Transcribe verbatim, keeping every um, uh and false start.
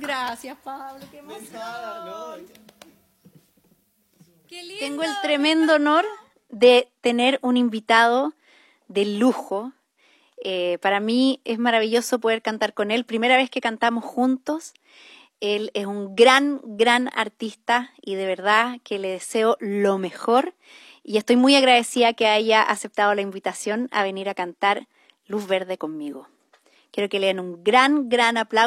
Gracias, Pablo, qué emoción. Nada, no. Qué lindo. Tengo el tremendo honor de tener un invitado de lujo. Eh, para mí es maravilloso poder cantar con él. Primera vez que cantamos juntos. Él es un gran, gran artista y de verdad que le deseo lo mejor. Y estoy muy agradecida que haya aceptado la invitación a venir a cantar Luz Verde conmigo. Quiero que le den un gran, gran aplauso.